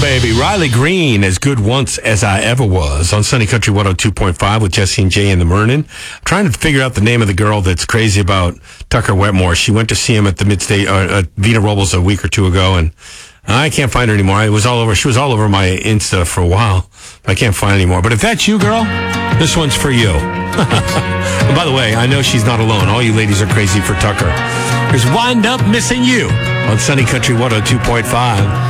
baby. Riley Green, as good once as I ever was, on Sunny Country 102.5 with Jesse and Jay in the morning. I'm trying to figure out the name of the girl that's crazy about Tucker Wetmore. She went to see him at the Midstate, Vina Robles a week or two ago, and I can't find her anymore. She was all over my Insta for a while. I can't find her anymore. But if that's you, girl, this one's for you. And by the way, I know she's not alone. All you ladies are crazy for Tucker. Here's Wind Up Missing You on Sunny Country 102.5.